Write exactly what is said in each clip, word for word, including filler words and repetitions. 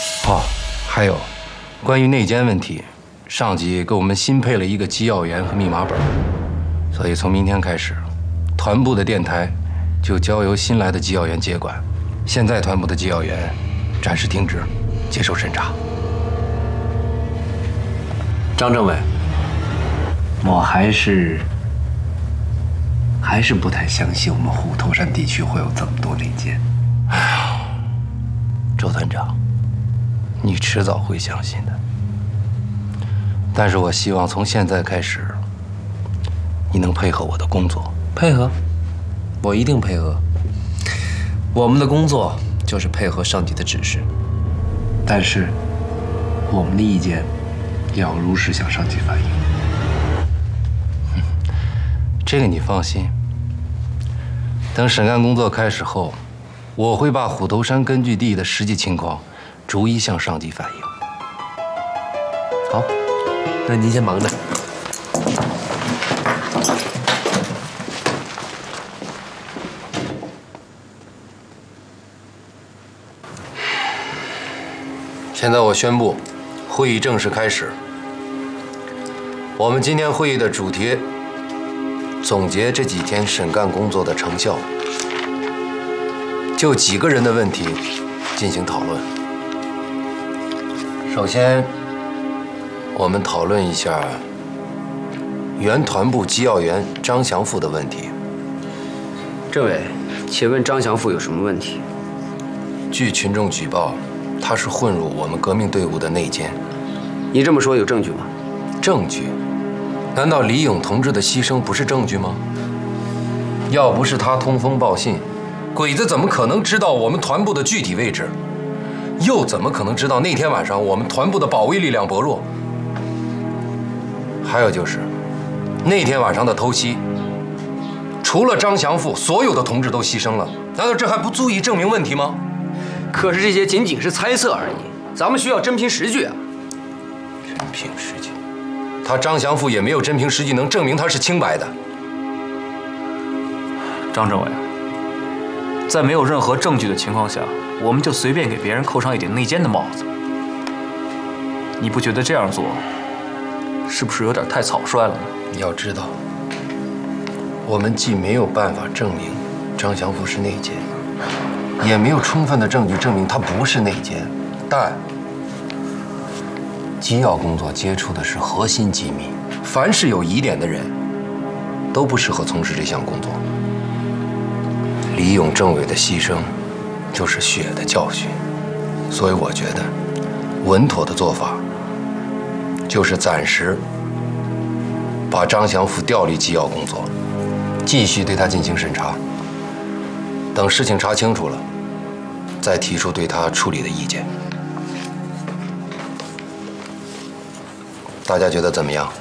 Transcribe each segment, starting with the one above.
哦，还有，关于内奸问题，上级给我们新配了一个机要员和密码本，所以从明天开始，团部的电台就交由新来的机要员接管。现在团部的机要员暂时停职，接受审查。 张政委，我还是还是不太相信我们虎头山地区会有这么多内奸。 哎呀，周团长，你迟早会相信的。但是我希望从现在开始，你能配合我的工作。 配合，我一定配合。我们的工作就是配合上级的指示，但是我们的意见也要如实向上级反映。 嗯，这个你放心。等审案工作开始后，我会把虎头山根据地的实际情况逐一向上级反映。 好，那您先忙着。 现在我宣布，会议正式开始。我们今天会议的主题，总结这几天审干工作的成效，就几个人的问题进行讨论。首先，我们讨论一下原团部机要员张祥富的问题。 政委，请问张祥富有什么问题？ 据群众举报，他是混入我们革命队伍的内奸。 你这么说有证据吗？ 证据？难道李勇同志的牺牲不是证据吗？要不是他通风报信，鬼子怎么可能知道我们团部的具体位置？又怎么可能知道那天晚上我们团部的保卫力量薄弱？还有就是，那天晚上的偷袭，除了张祥富，所有的同志都牺牲了，难道这还不足以证明问题吗？ 可是这些仅仅是猜测而已，咱们需要真凭实据啊！ 真凭实据？他张祥富也没有真凭实据能证明他是清白的。 张政委，在没有任何证据的情况下，我们就随便给别人扣上一顶内奸的帽子，你不觉得这样做是不是有点太草率了呢？ 你要知道，我们既没有办法证明张祥富是内奸，也没有充分的证据证明他不是内奸，但机要工作接触的是核心机密，凡是有疑点的人，都不适合从事这项工作。李勇政委的牺牲，就是血的教训，所以我觉得，稳妥的做法，就是暂时把张祥富调离机要工作，继续对他进行审查。等事情查清楚了，再提出对他处理的意见。大家觉得怎么样？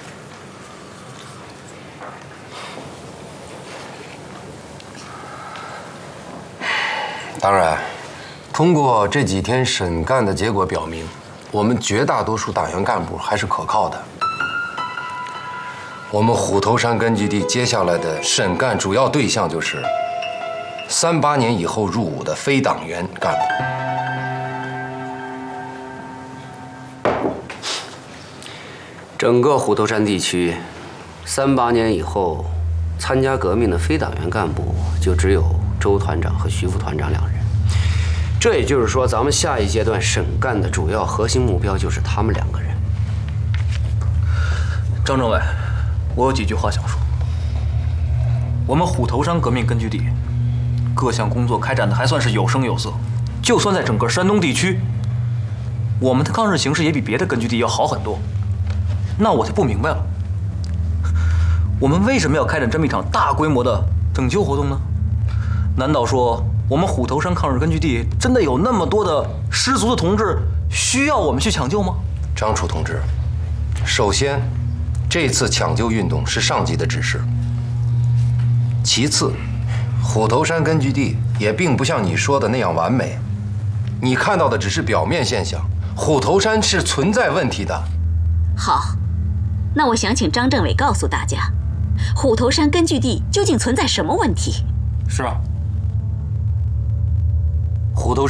当然，通过这几天审干的结果表明，我们绝大多数党员干部还是可靠的。我们虎头山根据地接下来的审干主要对象就是三八年以后入伍的非党员干部。 整个虎头山地区，三八年以后参加革命的非党员干部就只有周团长和徐副团长两人。这也就是说，咱们下一阶段审干的主要核心目标就是他们两个人。 张政委，我有几句话想说。我们虎头山革命根据地各项工作开展的还算是有声有色，就算在整个山东地区，我们的抗日形势也比别的根据地要好很多。那我就不明白了，我们为什么要开展这么一场大规模的拯救活动呢？难道说我们虎头山抗日根据地真的有那么多的失足的同志需要我们去抢救吗？ 张楚同志，首先，这次抢救运动是上级的指示；其次，虎头山根据地也并不像你说的那样完美，你看到的只是表面现象，虎头山是存在问题的。 好，那我想请张政委告诉大家，虎头山根据地究竟存在什么问题？ 是啊， 虎头山。